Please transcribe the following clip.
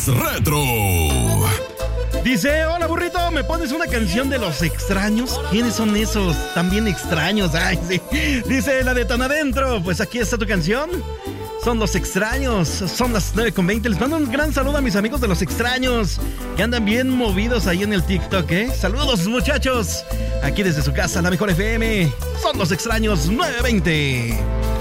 Retro. Dice, hola burrito, ¿me pones una canción de Los Extraños? ¿Quiénes son esos? También extraños. Ay, sí. Dice, la de Tan Adentro. Pues aquí está tu canción. Son Los Extraños. Son las 9:20. Les mando un gran saludo a mis amigos de Los Extraños, que andan bien movidos ahí en el TikTok, ¿eh? Saludos, muchachos. Aquí desde su casa, la Mejor FM. Son Los Extraños 9:20.